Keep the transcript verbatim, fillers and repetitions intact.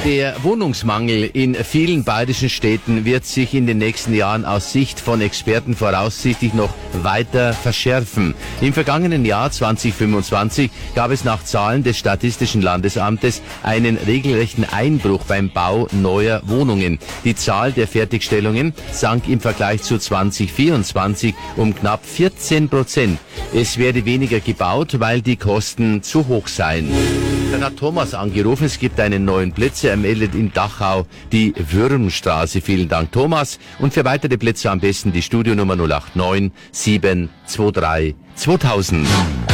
Der Wohnungsmangel in vielen bayerischen Städten wird sich in den nächsten Jahren aus Sicht von Experten voraussichtlich noch weiter verschärfen. Im vergangenen Jahr zwanzig fünfundzwanzig gab es nach Zahlen des Statistischen Landesamtes einen regelrechten Einbruch beim Bau neuer Wohnungen. Die Zahl der Fertigstellungen sank im Vergleich zu zwanzig vierundzwanzig um knapp vierzehn Prozent. Es werde weniger gebaut, weil die Kosten zu hoch seien. Dann hat Thomas angerufen, es gibt einen neuen Blitzer, er meldet in Dachau die Würmstraße. Vielen Dank, Thomas. Und für weitere Blitzer am besten die Studionummer null acht neun sieben zwei drei zweitausend.